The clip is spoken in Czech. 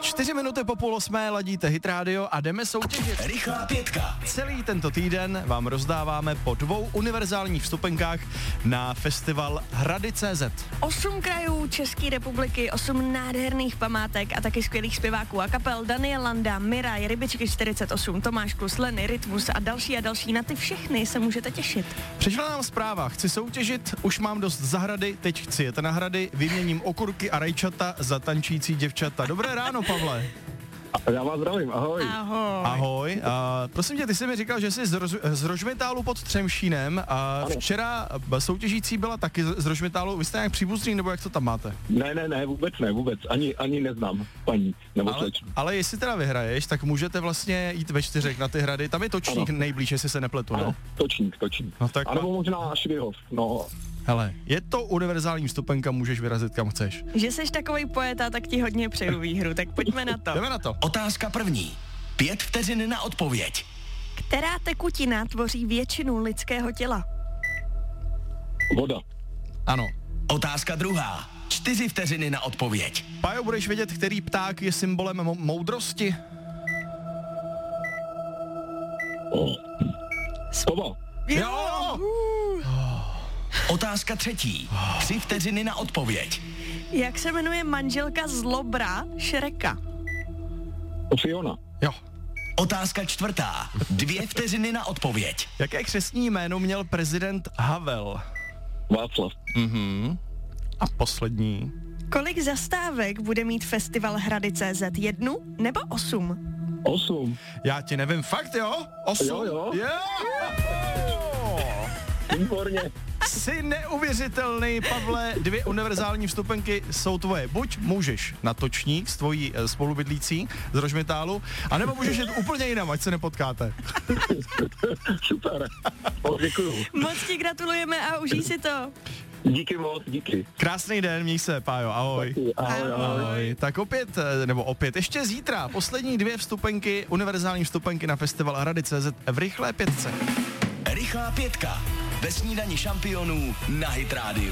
4 minuty po 7:30 ladíte Hit Radio a jdeme soutěžit. Rychlá pětka. Celý tento týden vám rozdáváme po 2 univerzálních vstupenkách na festival Hrady.cz. 8 krajů České republiky, 8 nádherných památek a taky skvělých zpěváků a kapel Daniel Landa, Miraj, Rybičky 48, Tomáš Klus, Leny, Rytmus a další. Na ty všechny se můžete těšit. Přišla nám zpráva, chci soutěžit, už mám dost zahrady, teď chci jet na hrady, vyměním okurky a rajčata za tančící děvčata. Dobré ráno, Pavle. Já vás zdravím, ahoj. Ahoj. Ahoj. Prosím tě, ty jsi mi říkal, že jsi z Rožmitálu pod Třemšínem a ano. Včera soutěžící byla taky z Rožmitálu. Vy jste nějak příbuzný, nebo jak to tam máte? Ne, vůbec. Ani neznám paní nebo slečnu. Ale jestli teda vyhraješ, tak můžete vlastně jít ve 4 na ty hrady. Tam je Točník nejblíž, jestli se nepletu, Ano, no? Točník. No tak a nebo možná Švihov, no. hele, je to univerzální vstupenka, můžeš vyrazit kam chceš. Že seš takovej poeta, tak ti hodně přeju výhru, tak pojďme na to. Jdeme na to. Otázka první. 5 vteřin na odpověď. Která tekutina tvoří většinu lidského těla? Voda. Ano. Otázka druhá. 4 vteřiny na odpověď. Pájo, budeš vědět, který pták je symbolem moudrosti? Sova. Jo! Otázka třetí. 3 vteřiny na odpověď. Jak se jmenuje manželka zlobra Šreka? Fiona. Jo. Otázka čtvrtá. 2 vteřiny na odpověď. Jaké křestní jméno měl prezident Havel? Václav. A poslední. Kolik zastávek bude mít festival Hrady.cz? 1 nebo 8? 8. Já ti nevím, fakt jo? 8? Jo. Jo! Výborně. Jsi neuvěřitelný, Pavle, 2 univerzální vstupenky jsou tvoje. Buď můžeš na Točník s tvojí spolubydlící z Rožmitálu, anebo můžeš jít úplně jinam, ať se nepotkáte. Super. Děkuju. Moc ti gratulujeme a užij si to. Díky moc, díky. Krásný den, měj se, Pájo, ahoj. Ahoj. Tak opět, ještě zítra, poslední 2 vstupenky, univerzální vstupenky na festival Hrady.cz v rychlé 5. Rychlá pětka. Ve snídani šampionů na Hit Radio.